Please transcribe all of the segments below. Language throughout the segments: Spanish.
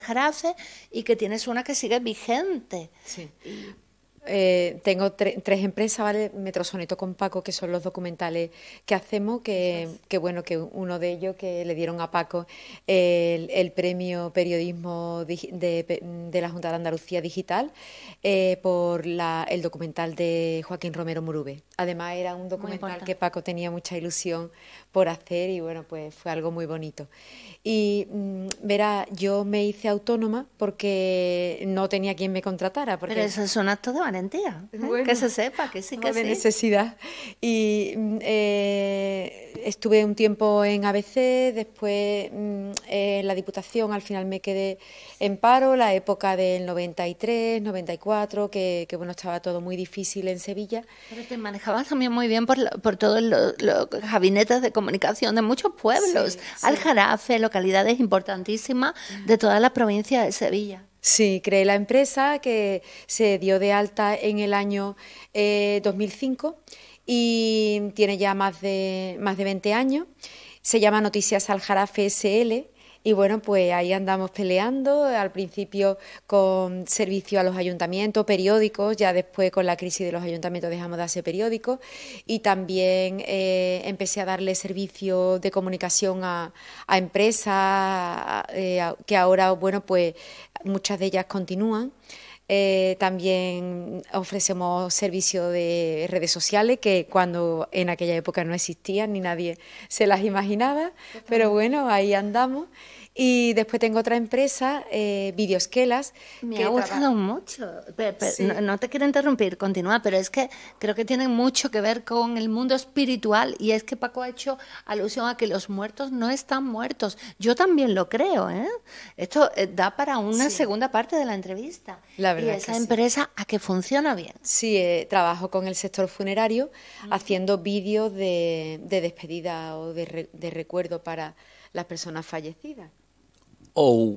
Jarafe y que tienes una que sigue vigente. Sí. Tengo tres empresas, ¿vale? Metrosoneto con Paco, que son los documentales que hacemos, que bueno, que uno de ellos que le dieron a Paco el premio periodismo de la Junta de Andalucía Digital por el documental de Joaquín Romero Murube. Además era un documental que Paco tenía mucha ilusión por hacer y bueno, pues fue algo muy bonito. Y verá, yo me hice autónoma porque no tenía quien me contratara. Porque pero eso es un acto de valentía, ¿eh? Bueno, que se sepa, que sí, que de sí. necesidad. Y estuve un tiempo en ABC, después en la Diputación, al final me quedé en paro, la época del 93, 94, que bueno, estaba todo muy difícil en Sevilla. Pero te manejabas también muy bien por todos los gabinetes de comunicación de muchos pueblos, Sí, sí. Aljarafe, localidades importantísimas de toda la provincia de Sevilla. Sí, creé la empresa que se dio de alta en el año 2005 y tiene ya más de 20 años. Se llama Noticias Aljarafe SL. Y bueno, pues ahí andamos peleando, al principio con servicio a los ayuntamientos, periódicos, ya después con la crisis de los ayuntamientos dejamos de hacer periódicos y también empecé a darle servicio de comunicación a empresas que ahora, bueno, pues muchas de ellas continúan. También ofrecemos servicio de redes sociales que cuando en aquella época no existían ni nadie se las imaginaba, pero bueno, ahí andamos. Y después tengo otra empresa, Videosquelas. Me ha gustado mucho. Sí. No te quiero interrumpir, continúa, pero es que creo que tiene mucho que ver con el mundo espiritual y es que Paco ha hecho alusión a que los muertos no están muertos. Yo también lo creo, ¿eh? Esto da para una segunda parte de la entrevista. La verdad y esa que empresa a que funciona bien. Sí, trabajo con el sector funerario haciendo vídeos de despedida o de recuerdo para las personas fallecidas. Oh.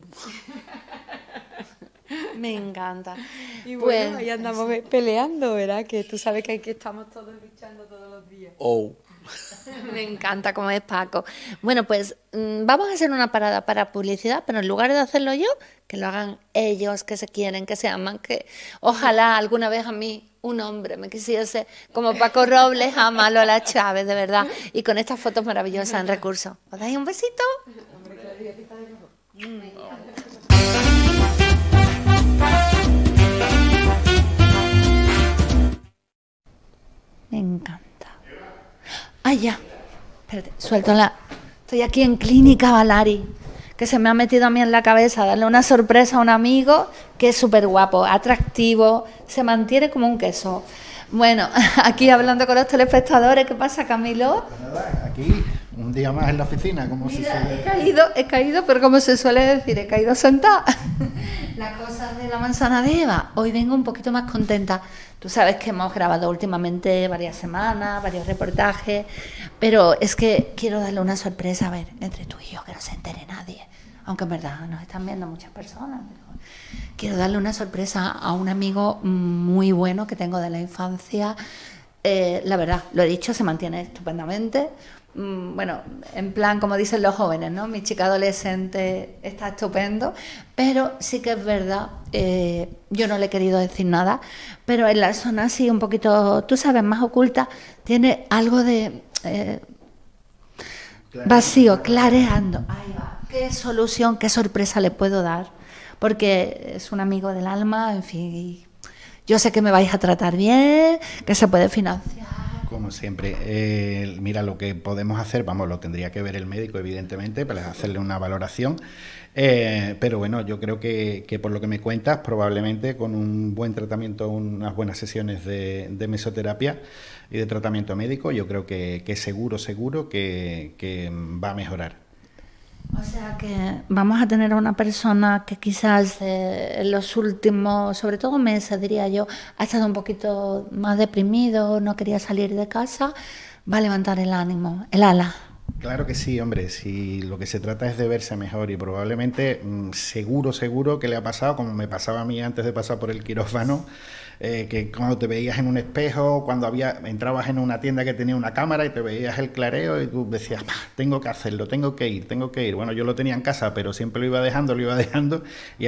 Me encanta. Y Pues, bueno, ahí andamos peleando, ¿verdad? Que tú sabes que aquí estamos todos luchando todos los días. Oh. me encanta cómo es Paco. Bueno, pues vamos a hacer una parada para publicidad, pero en lugar de hacerlo yo, que lo hagan ellos, que se quieren, que se aman, que ojalá alguna vez a mí un hombre me quisiese como Paco Robles ama a Lola Chávez, de verdad, y con estas fotos maravillosas en Recursos. ¿Os dais un besito? Me encanta. ¡Ay, ya! Espérate, suéltala. Estoy aquí en Clínica Valari, que se me ha metido a mí en la cabeza darle una sorpresa a un amigo que es súper guapo, atractivo, se mantiene como un queso. Bueno, aquí hablando con los telespectadores, ¿qué pasa, Camilo? Pues nada, aquí un día más en la oficina, como Mira, se suele... he caído, pero como se suele decir, he caído sentada. Las cosas de la manzana de Eva. Hoy vengo un poquito más contenta. Tú sabes que hemos grabado últimamente varias semanas, varios reportajes, pero es que quiero darle una sorpresa, a ver, entre tú y yo, que no se entere nadie. Aunque en verdad nos están viendo muchas personas, pero quiero darle una sorpresa a un amigo muy bueno que tengo de la infancia. La verdad, lo he dicho, se mantiene estupendamente. Bueno, en plan, como dicen los jóvenes, ¿no? Mi chica adolescente está estupendo, pero sí que es verdad, yo no le he querido decir nada, pero en la zona así un poquito, tú sabes, más oculta, tiene algo de vacío, clareando. Ahí va. ¿Qué solución, qué sorpresa le puedo dar? Porque es un amigo del alma, en fin, y yo sé que me vais a tratar bien, que se puede financiar. Como siempre, mira, lo que podemos hacer, vamos, lo tendría que ver el médico, evidentemente, para hacerle una valoración, pero bueno, yo creo que por lo que me cuentas, probablemente con un buen tratamiento, unas buenas sesiones de mesoterapia y de tratamiento médico, yo creo que seguro que va a mejorar. O sea que vamos a tener a una persona que quizás en los últimos, sobre todo meses, diría yo, ha estado un poquito más deprimido, no quería salir de casa, va a levantar el ánimo, el ala. Claro que sí, hombre, si lo que se trata es de verse mejor y probablemente, seguro que le ha pasado, como me pasaba a mí antes de pasar por el quirófano, que cuando te veías en un espejo, cuando entrabas en una tienda que tenía una cámara y te veías el clareo y tú decías, tengo que hacerlo, tengo que ir. Bueno, yo lo tenía en casa, pero siempre lo iba dejando y